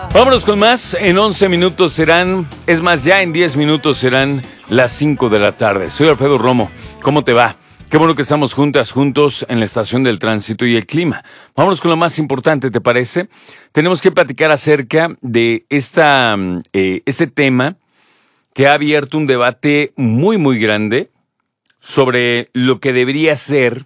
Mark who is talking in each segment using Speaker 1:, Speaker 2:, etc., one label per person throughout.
Speaker 1: Vámonos con más. En 11 minutos serán, es más, ya en 10 minutos serán las 5 de la tarde. Soy Alfredo Romo. ¿Cómo te va? Qué bueno que estamos juntos en la estación del tránsito y el clima. Vámonos con lo más importante, ¿te parece? Tenemos que platicar acerca de este tema que ha abierto un debate muy, muy grande sobre lo que debería ser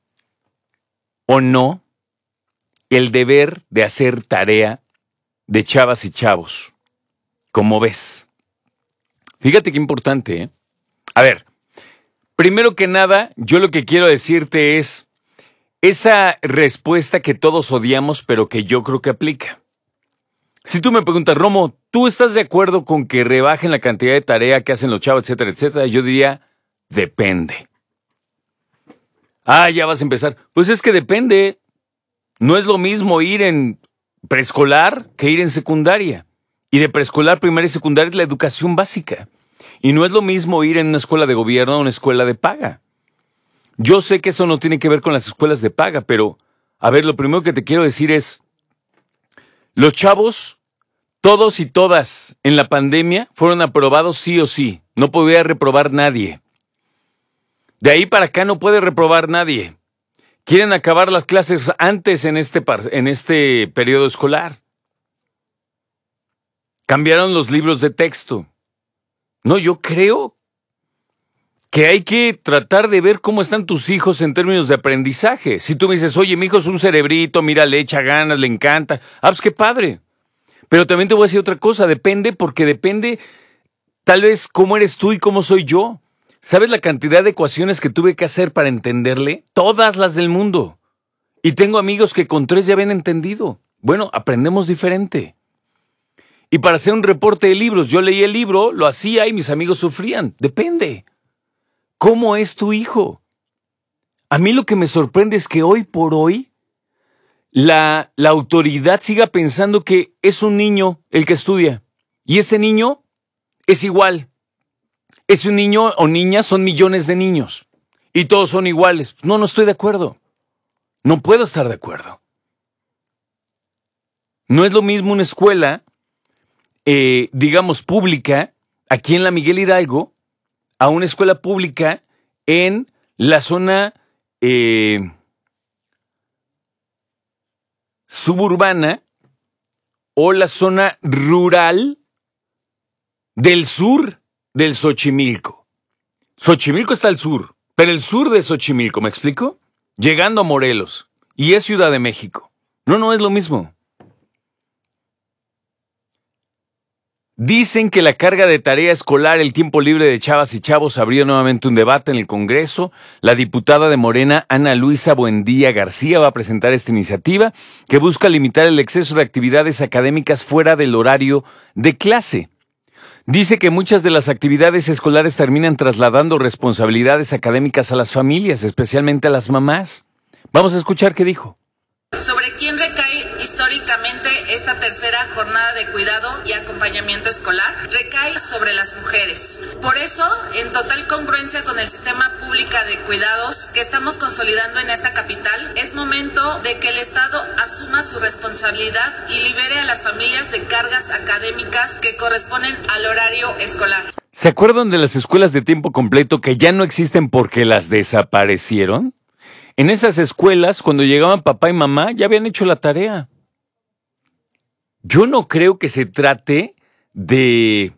Speaker 1: o no el deber de hacer tarea de chavas y chavos. ¿Cómo ves? Fíjate qué importante, ¿eh? A ver, primero que nada, yo lo que quiero decirte es esa respuesta que todos odiamos, pero que yo creo que aplica. Si tú me preguntas, Romo, ¿tú estás de acuerdo con que rebajen la cantidad de tarea que hacen los chavos, etcétera, etcétera? Yo diría, depende. Ya vas a empezar. Pues es que depende. No es lo mismo ir en preescolar que ir en secundaria. Y de preescolar, primaria y secundaria es la educación básica. Y no es lo mismo ir en una escuela de gobierno o una escuela de paga. Yo sé que eso no tiene que ver con las escuelas de paga, pero, a ver, lo primero que te quiero decir es, los chavos, todos y todas en la pandemia, fueron aprobados sí o sí. No podía reprobar nadie. De ahí para acá no puede reprobar nadie. Quieren acabar las clases antes en este periodo escolar. Cambiaron los libros de texto. No, yo creo que hay que tratar de ver cómo están tus hijos en términos de aprendizaje. Si tú me dices, oye, mi hijo es un cerebrito, mira, le echa ganas, le encanta. Pues qué padre. Pero también te voy a decir otra cosa, depende tal vez cómo eres tú y cómo soy yo. ¿Sabes la cantidad de ecuaciones que tuve que hacer para entenderle? Todas las del mundo. Y tengo amigos que con 3 ya habían entendido. Bueno, aprendemos diferente. Y para hacer un reporte de libros, yo leí el libro, lo hacía y mis amigos sufrían. Depende. ¿Cómo es tu hijo? A mí lo que me sorprende es que hoy por hoy la autoridad siga pensando que es un niño el que estudia. Y ese niño es igual. Ese niño o niña son millones de niños. Y todos son iguales. No estoy de acuerdo. No puedo estar de acuerdo. No es lo mismo una escuela, digamos, pública, aquí en la Miguel Hidalgo, a una escuela pública en la zona suburbana o la zona rural del sur del Xochimilco. Xochimilco está al sur, pero el sur de Xochimilco, ¿me explico? Llegando a Morelos, y es Ciudad de México. No es lo mismo. Dicen que la carga de tarea escolar, el tiempo libre de chavas y chavos abrió nuevamente un debate en el Congreso. La diputada de Morena, Ana Luisa Buendía García, va a presentar esta iniciativa que busca limitar el exceso de actividades académicas fuera del horario de clase. Dice que muchas de las actividades escolares terminan trasladando responsabilidades académicas a las familias, especialmente a las mamás. Vamos a escuchar qué dijo.
Speaker 2: ¿Sobre quién recae históricamente esta tercera jornada de cuidado y acompañamiento escolar? Recae sobre las mujeres. Por eso, en total congruencia con el sistema público de cuidados que estamos consolidando en esta capital, es momento de que el Estado asuma su responsabilidad y libere a las familias de cargas académicas que corresponden al horario escolar.
Speaker 1: ¿Se acuerdan de las escuelas de tiempo completo que ya no existen porque las desaparecieron? En esas escuelas, cuando llegaban papá y mamá, ya habían hecho la tarea. Yo no creo que se trate de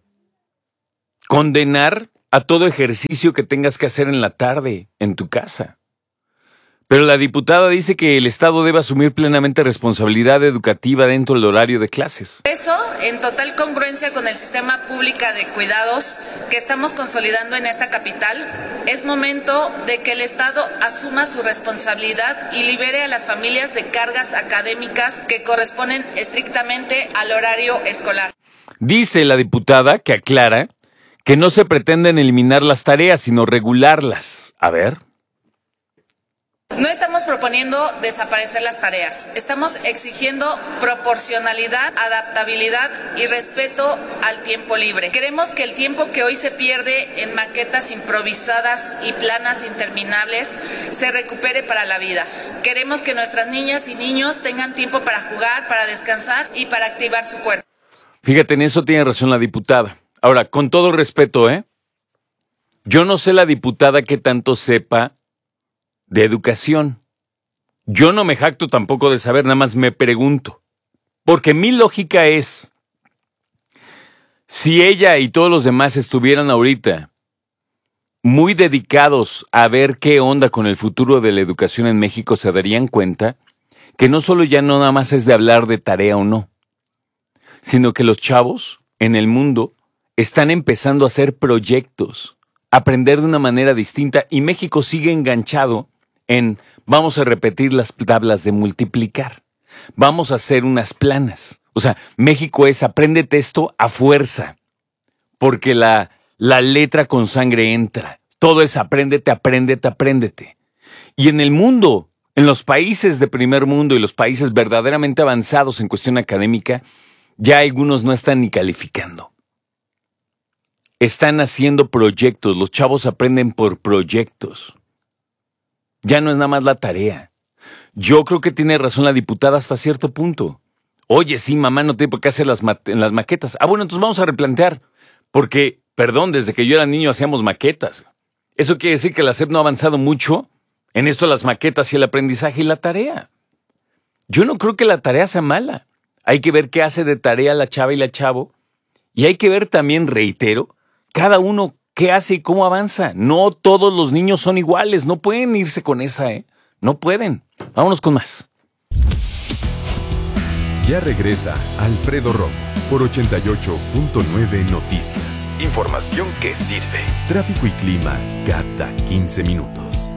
Speaker 1: condenar a todo ejercicio que tengas que hacer en la tarde en tu casa. Pero la diputada dice que el Estado debe asumir plenamente responsabilidad educativa dentro del horario de clases.
Speaker 2: Eso, en total congruencia con el sistema público de cuidados que estamos consolidando en esta capital, es momento de que el Estado asuma su responsabilidad y libere a las familias de cargas académicas que corresponden estrictamente al horario escolar.
Speaker 1: Dice la diputada, que aclara, que no se pretenden eliminar las tareas, sino regularlas. A ver.
Speaker 2: No estamos proponiendo desaparecer las tareas, estamos exigiendo proporcionalidad, adaptabilidad y respeto al tiempo libre. Queremos que el tiempo que hoy se pierde en maquetas improvisadas y planas interminables se recupere para la vida. Queremos que nuestras niñas y niños tengan tiempo para jugar, para descansar y para activar su cuerpo.
Speaker 1: Fíjate, en eso tiene razón la diputada. Ahora, con todo respeto, yo no sé la diputada que tanto sepa de educación. Yo no me jacto tampoco de saber, nada más me pregunto. Porque mi lógica es, si ella y todos los demás estuvieran ahorita muy dedicados a ver qué onda con el futuro de la educación en México, se darían cuenta que no solo ya no nada más es de hablar de tarea o no, sino que los chavos en el mundo están empezando a hacer proyectos, a aprender de una manera distinta, y México sigue enganchado en vamos a repetir las tablas de multiplicar, vamos a hacer unas planas. O sea, México es apréndete esto a fuerza, porque la letra con sangre entra. Todo es apréndete, apréndete, apréndete. Y en el mundo, en los países de primer mundo y los países verdaderamente avanzados en cuestión académica, ya algunos no están ni calificando. Están haciendo proyectos, los chavos aprenden por proyectos. Ya no es nada más la tarea. Yo creo que tiene razón la diputada hasta cierto punto. Oye, sí, mamá, no tiene por qué hacer las maquetas. Ah, bueno, entonces vamos a replantear. Porque, perdón, desde que yo era niño hacíamos maquetas. Eso quiere decir que la SEP no ha avanzado mucho en esto de las maquetas y el aprendizaje y la tarea. Yo no creo que la tarea sea mala. Hay que ver qué hace de tarea la chava y la chavo. Y hay que ver también, reitero, cada uno qué hace y cómo avanza. No todos los niños son iguales. No pueden irse con esa, No pueden. Vámonos con más.
Speaker 3: Ya regresa Alfredo Romo por 88.9 Noticias. Información que sirve. Tráfico y clima cada 15 minutos.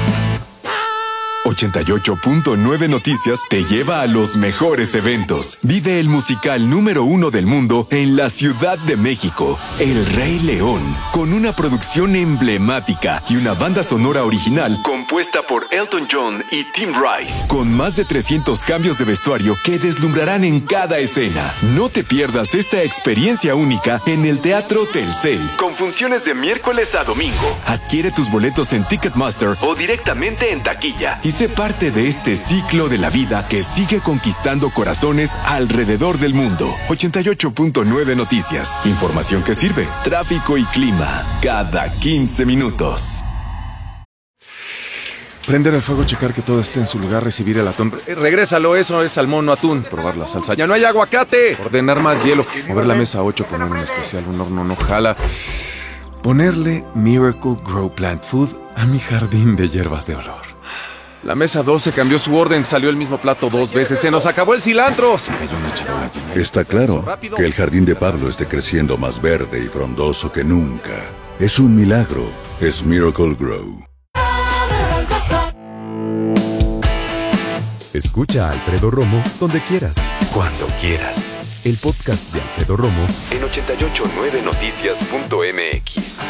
Speaker 3: 88.9 Noticias te lleva a los mejores eventos. Vive el musical número 1 del mundo en la Ciudad de México, El Rey León, con una producción emblemática y una banda sonora original compuesta por Elton John y Tim Rice, con más de 300 cambios de vestuario que deslumbrarán en cada escena. No te pierdas esta experiencia única en el Teatro Telcel, con funciones de miércoles a domingo. Adquiere tus boletos en Ticketmaster o directamente en taquilla y sé parte de este ciclo de la vida que sigue conquistando corazones alrededor del mundo. 88.9 Noticias. Información que sirve. Tráfico y clima cada 15 minutos.
Speaker 4: Prender el fuego, checar que todo esté en su lugar, recibir el atún. Regrésalo, eso es salmón, no atún. Probar la salsa. ¡Ya no hay aguacate! Ordenar más hielo. Mover la mesa 8, poner un especial, un horno no jala. Ponerle Miracle Grow Plant Food a mi jardín de hierbas de olor. La mesa 12 cambió su orden, salió el mismo plato 2 veces. ¡Se nos acabó el cilantro! Se cayó una charola llena.
Speaker 5: Está claro que el jardín de Pablo esté creciendo más verde y frondoso que nunca. Es un milagro. Es Miracle Grow.
Speaker 3: Escucha a Alfredo Romo donde quieras, cuando quieras. El podcast de Alfredo Romo en 889noticias.mx.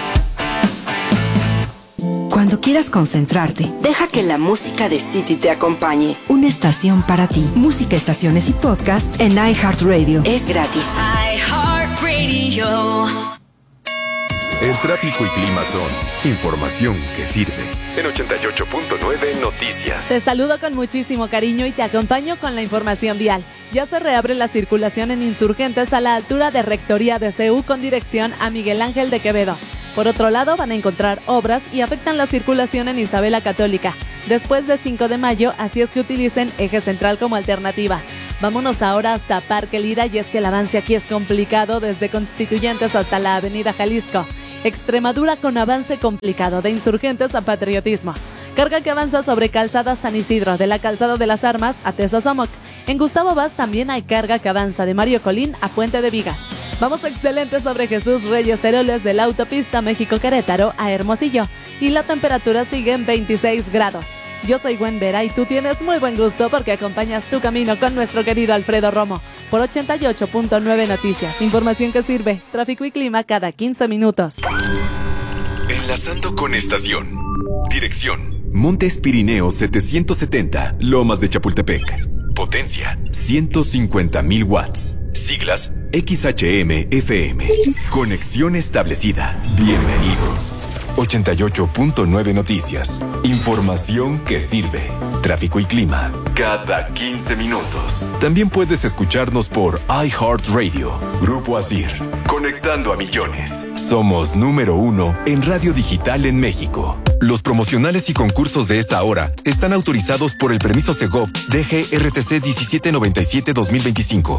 Speaker 6: Cuando quieras concentrarte, deja que la música de City te acompañe. Una estación para ti. Música, estaciones y podcast en iHeartRadio. Es gratis.
Speaker 3: iHeartRadio. El tráfico y clima son información que sirve. En 88.9 Noticias.
Speaker 7: Te saludo con muchísimo cariño y te acompaño con la información vial. Ya se reabre la circulación en Insurgentes a la altura de Rectoría de CU con dirección a Miguel Ángel de Quevedo. Por otro lado, van a encontrar obras y afectan la circulación en Isabel la Católica. Después de 5 de mayo, así es que utilicen Eje Central como alternativa. Vámonos ahora hasta Parque Lira, y es que el avance aquí es complicado desde Constituyentes hasta la Avenida Jalisco. Extremadura con avance complicado de Insurgentes a Patriotismo. Carga que avanza sobre Calzada San Isidro, de la Calzada de las Armas a Tesosomoc. En Gustavo Vaz también hay carga que avanza de Mario Colín a Puente de Vigas. Vamos excelente sobre Jesús Reyes Heroles de la autopista México-Querétaro a Hermosillo. Y la temperatura sigue en 26 grados. Yo soy Gwen Vera y tú tienes muy buen gusto porque acompañas tu camino con nuestro querido Alfredo Romo por 88.9 Noticias. Información que sirve. Tráfico y clima cada 15 minutos.
Speaker 3: Enlazando con estación. Dirección: Montes Pirineos 770, Lomas de Chapultepec. Potencia: 150,000 watts. Siglas: XHM-FM. Conexión establecida. Bienvenido. 88.9 Noticias. Información que sirve. Tráfico y clima cada 15 minutos. También puedes escucharnos por iHeartRadio. Grupo Asir. Conectando a millones. Somos número 1 en radio digital en México. Los promocionales y concursos de esta hora están autorizados por el permiso Segov DGRTC 1797-2025.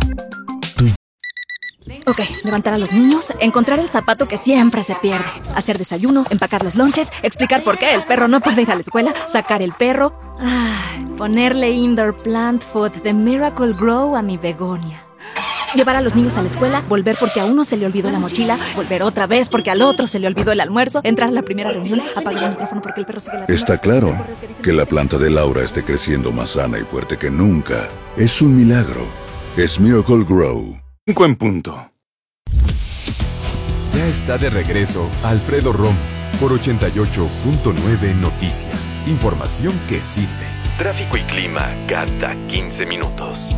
Speaker 8: Ok, levantar a los niños, encontrar el zapato que siempre se pierde, hacer desayuno, empacar los lonches, explicar por qué el perro no puede ir a la escuela, sacar el perro, ponerle indoor plant food de Miracle Grow a mi begonia. Llevar a los niños a la escuela, volver porque a uno se le olvidó la mochila, volver otra vez porque al otro se le olvidó el almuerzo, entrar a la primera reunión, apagar el micrófono porque el perro sigue la...
Speaker 5: Está claro que la planta de Laura esté creciendo más sana y fuerte que nunca. Es un milagro. Es Miracle Grow.
Speaker 1: 5 en punto.
Speaker 3: Ya está de regreso Alfredo Romo por 88.9 Noticias. Información que sirve. Tráfico y clima cada 15 minutos.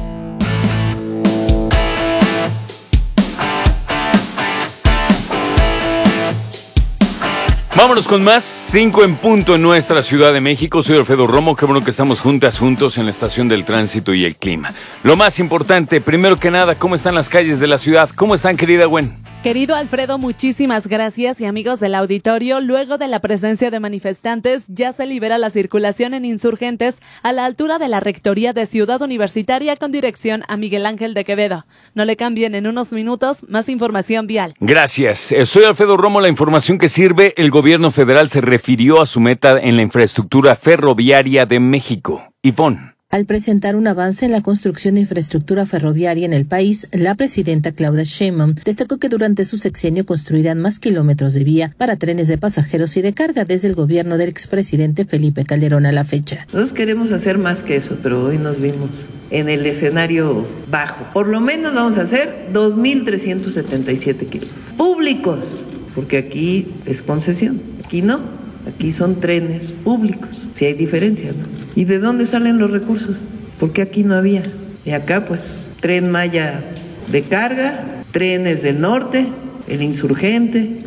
Speaker 1: Vámonos con más, 5 en punto en nuestra Ciudad de México. Soy Alfredo Romo, qué bueno que estamos juntos en la estación del tránsito y el clima. Lo más importante, primero que nada, ¿cómo están las calles de la ciudad? ¿Cómo están, querida Gwen?
Speaker 7: Querido Alfredo, muchísimas gracias y amigos del auditorio, luego de la presencia de manifestantes, ya se libera la circulación en Insurgentes a la altura de la Rectoría de Ciudad Universitaria con dirección a Miguel Ángel de Quevedo. No le cambien, en unos minutos, más información vial.
Speaker 1: Gracias. Soy Alfredo Romo, la información que sirve. El gobierno federal se refirió a su meta en la infraestructura ferroviaria de México. Ivonne.
Speaker 9: Al presentar un avance en la construcción de infraestructura ferroviaria en el país, la presidenta Claudia Sheinbaum destacó que durante su sexenio construirán más kilómetros de vía para trenes de pasajeros y de carga desde el gobierno del expresidente Felipe Calderón a la fecha.
Speaker 10: Nosotros queremos hacer más que eso, pero hoy nos vimos en el escenario bajo. Por lo menos vamos a hacer 2.377 kilómetros públicos, porque aquí es concesión, aquí no. Aquí son trenes públicos, si hay diferencia, ¿no? ¿Y de dónde salen los recursos? Porque aquí no había. Y acá, pues, Tren Maya de carga, trenes del norte, el Insurgente,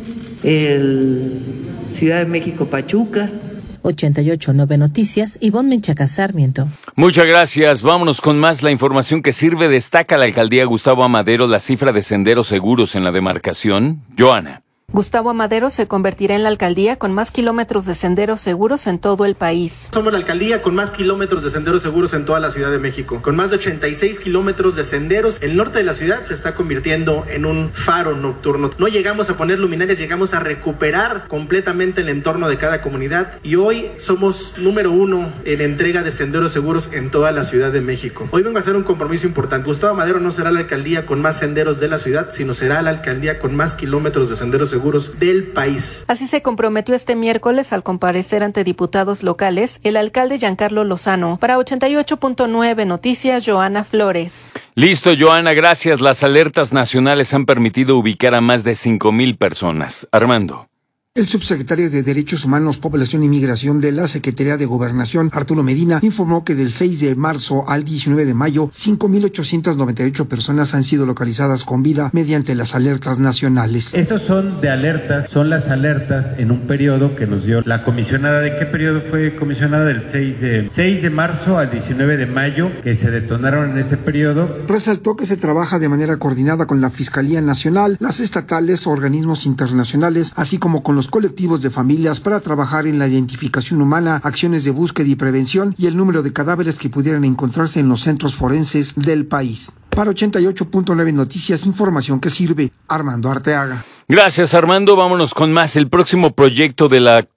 Speaker 10: el Ciudad de México Pachuca.
Speaker 9: 88.9 Noticias, Ivonne Menchaca Sarmiento.
Speaker 1: Muchas gracias. Vámonos con más. La información que sirve. Destaca la alcaldía Gustavo Amadero la cifra de senderos seguros en la demarcación. Joana.
Speaker 11: Gustavo Amadero se convertirá en la alcaldía con más kilómetros de senderos seguros en todo el país.
Speaker 12: Somos la alcaldía con más kilómetros de senderos seguros en toda la Ciudad de México. Con más de 86 kilómetros de senderos, el norte de la ciudad se está convirtiendo en un faro nocturno. No llegamos a poner luminarias, llegamos a recuperar completamente el entorno de cada comunidad y hoy somos número 1 en entrega de senderos seguros en toda la Ciudad de México. Hoy vengo a hacer un compromiso importante. Gustavo Amadero no será la alcaldía con más senderos de la ciudad, sino será la alcaldía con más kilómetros de senderos seguros del país.
Speaker 11: Así se comprometió este miércoles al comparecer ante diputados locales el alcalde Giancarlo Lozano. Para 88.9 Noticias, Joana Flores.
Speaker 1: Listo, Joana, gracias. Las alertas nacionales han permitido ubicar a más de 5,000 personas. Armando.
Speaker 13: El subsecretario de Derechos Humanos, Población y Migración de la Secretaría de Gobernación, Arturo Medina, informó que del 6 de marzo al 19 de mayo, 5,898 personas han sido localizadas con vida mediante las alertas nacionales.
Speaker 14: Esos son son las alertas en un periodo que nos dio la comisionada. ¿De qué periodo fue comisionada? Del 6 de marzo al 19 de mayo, que se detonaron en ese periodo.
Speaker 13: Resaltó que se trabaja de manera coordinada con la Fiscalía Nacional, las estatales, organismos internacionales, así como con los colectivos de familias para trabajar en la identificación humana, acciones de búsqueda y prevención y el número de cadáveres que pudieran encontrarse en los centros forenses del país. Para 88.9 Noticias, información que sirve. Armando Arteaga.
Speaker 1: Gracias, Armando. Vámonos con más. El próximo proyecto de la